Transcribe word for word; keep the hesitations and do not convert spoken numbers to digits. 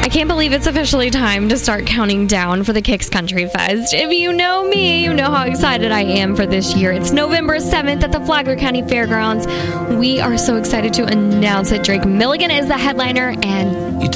I can't believe it's officially time to start counting down for the Kicks Country Fest. If you know me, you know how excited I am for this year. It's November seventh at the Flagler County Fairgrounds. We are so excited to announce that Drake Milligan is the headliner, and